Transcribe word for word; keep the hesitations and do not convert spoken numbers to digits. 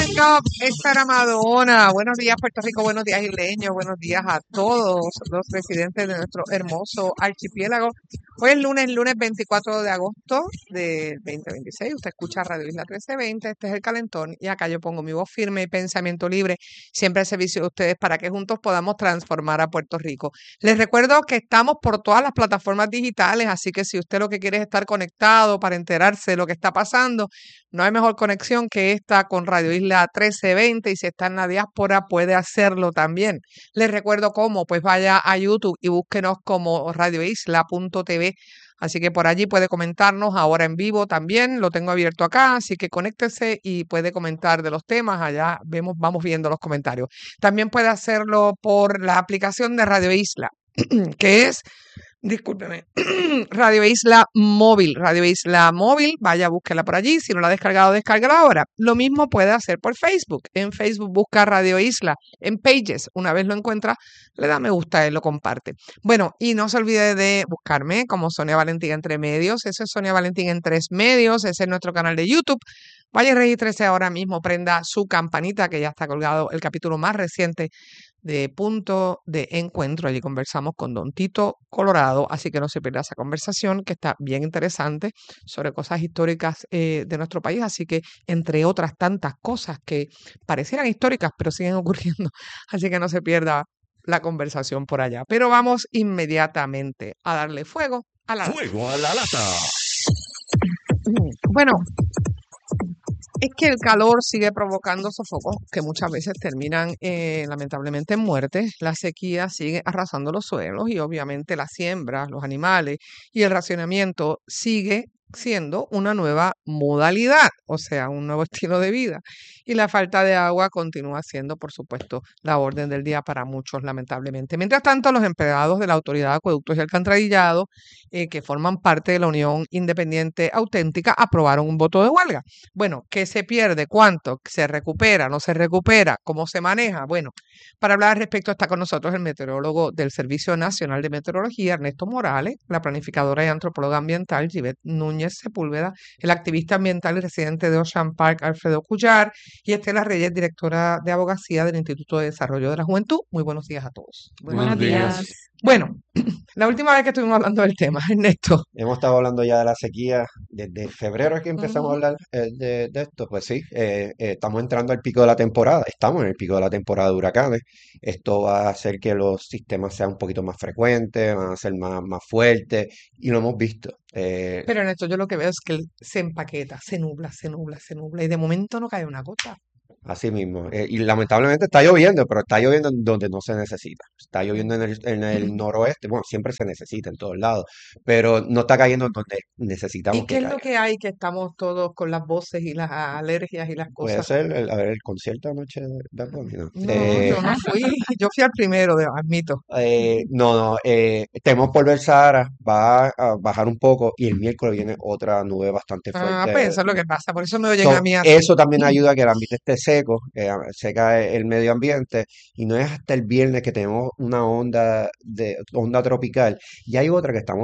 Up, esta era Madonna. Buenos días, Puerto Rico, buenos días, isleños, buenos días a todos los residentes de nuestro hermoso archipiélago. Hoy es lunes, lunes veinticuatro de agosto del veinte veintiséis. Usted escucha Radio Isla trece veinte, este es el calentón y acá yo pongo mi voz firme y pensamiento libre, siempre al servicio de ustedes para que juntos podamos transformar a Puerto Rico. Les recuerdo que estamos por todas las plataformas digitales, así que si usted lo que quiere es estar conectado para enterarse de lo que está pasando, no hay mejor conexión que esta con Radio Isla trece veinte y si está en la diáspora puede hacerlo también. Les recuerdo cómo, pues vaya a YouTube y búsquenos como radioisla punto t v. Así que por allí puede comentarnos ahora en vivo también, lo tengo abierto acá, así que conéctese y puede comentar de los temas, allá vemos, vamos viendo los comentarios. También puede hacerlo por la aplicación de Radio Isla, que es, discúlpeme, Radio Isla Móvil, Radio Isla Móvil, vaya, búsquela por allí, si no la ha descargado, descárgala ahora. Lo mismo puede hacer por Facebook, en Facebook busca Radio Isla, en Pages, una vez lo encuentra, le da me gusta y lo comparte. Bueno, y no se olvide de buscarme como Sonia Valentín Entre Medios, ese es Sonia Valentín en Tres Medios, ese es nuestro canal de YouTube. Vaya y regístrese ahora mismo, prenda su campanita que ya está colgado el capítulo más reciente de Punto de Encuentro. Allí conversamos con Don Tito Colorado, así que no se pierda esa conversación que está bien interesante sobre cosas históricas eh, de nuestro país, así que entre otras tantas cosas que parecieran históricas pero siguen ocurriendo, así que no se pierda la conversación por allá. Pero vamos inmediatamente a darle fuego a la lata. Fuego a la lata. Bueno, es que el calor sigue provocando sofocos que muchas veces terminan eh, lamentablemente en muerte. La sequía sigue arrasando los suelos y obviamente las siembras, los animales y el racionamiento sigue siendo una nueva modalidad, o sea, un nuevo estilo de vida. Y la falta de agua continúa siendo, por supuesto, la orden del día para muchos, lamentablemente. Mientras tanto, los empleados de la Autoridad de Acueductos y Alcantarillado, eh, que forman parte de la Unión Independiente Auténtica, aprobaron un voto de huelga. Bueno, ¿qué se pierde? ¿Cuánto? ¿Se recupera? ¿No se recupera? ¿Cómo se maneja? Bueno, para hablar al respecto está con nosotros el meteorólogo del Servicio Nacional de Meteorología, Ernesto Morales, la planificadora y antropóloga ambiental, Yvette Núñez Sepúlveda, el activista ambiental y residente de Ocean Park, Alfredo Cuyar, y Estela Reyes, directora de abogacía del Instituto de Desarrollo de la Juventud. Muy buenos días a todos. Buenos días. Bueno, la última vez que estuvimos hablando del tema, Ernesto. Hemos estado hablando ya de la sequía desde febrero, es que empezamos Ujú. a hablar eh, de, de esto. Pues sí, eh, eh, estamos entrando al pico de la temporada, estamos en el pico de la temporada de huracanes. Esto va a hacer que los sistemas sean un poquito más frecuentes, van a ser más, más fuertes, y lo hemos visto. Eh, Pero Ernesto, yo lo que veo es que él se empaqueta, se nubla, se nubla, se nubla, y de momento no cae una gota. Así mismo. Eh, y lamentablemente está lloviendo, pero está lloviendo en donde no se necesita. Está lloviendo en el, en el noroeste, bueno, siempre se necesita en todos lados, pero no está cayendo en donde ¿Y necesitamos qué que es lo caiga. que hay que estamos todos con las voces y las alergias y las Puede cosas? ser, el, a ver, el concierto anoche de Bad Bunny, ¿no? No, Eh, yo no fui, yo fui al primero, de- admito. eh, no, no, eh, tememos por ver Sahara, va a bajar un poco y el miércoles viene otra nube bastante Ah, pues fuerte. eso es lo que pasa, por eso me oyen a So, mí así. eso también ayuda a que el ambiente esté seco, eh, a- seca el medio ambiente, y no es hasta el viernes que tenemos una onda de onda tropical, y hay otra que estamos